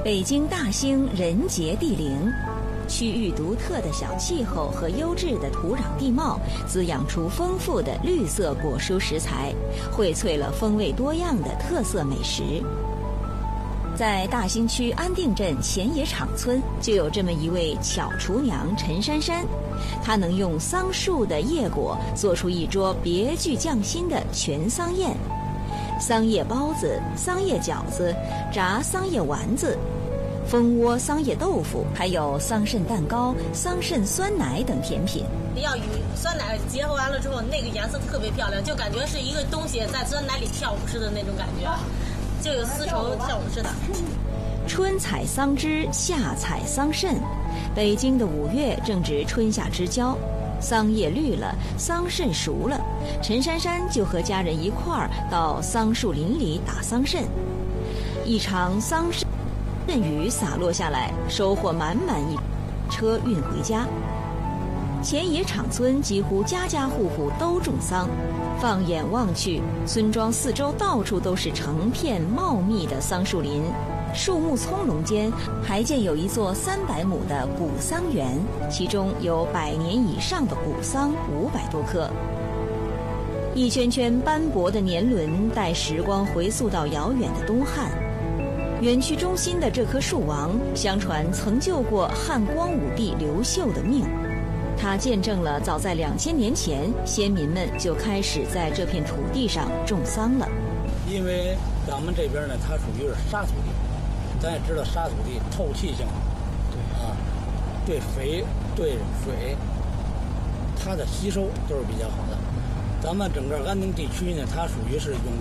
北京大兴人杰地灵，区域独特的小气候和优质的土壤地貌，滋养出丰富的绿色果蔬食材，荟萃了风味多样的特色美食。在大兴区安定镇前野场村，就有这么一位巧厨娘陈珊珊，她能用桑树的叶果做出一桌别具匠心的全桑宴。桑叶包子、桑叶饺子、炸桑叶丸子、蜂窝桑叶豆腐，还有桑葚蛋糕、桑葚酸奶等甜品。 要与酸奶结合完了之后，那个颜色特别漂亮，就感觉是一个东西在酸奶里跳舞似的那种感觉，就有丝绸跳舞似的。 春采桑枝，夏采桑葚。北京的5月正值春夏之交，桑叶绿了，桑葚熟了，陈珊珊就和家人一块儿到桑树林里打桑葚。一场桑葚雨洒落下来，收获满满一车运回家。前野场村几乎家家户户都种桑，放眼望去，村庄四周到处都是成片茂密的桑树林，树木葱茏间还见有一座300亩的古桑园，其中有100年以上的古桑500多棵。一圈圈斑驳的年轮带时光回溯到遥远的东汉。园区中心的这棵树王，相传曾救过汉光武帝刘秀的命。它见证了早在2000年前，先民们就开始在这片土地上种桑了。 因为咱们这边呢，它属于是沙土地，咱也知道沙土地透气性好，对肥对水，它的吸收都是比较好的。咱们整个安定地区呢，它属于是永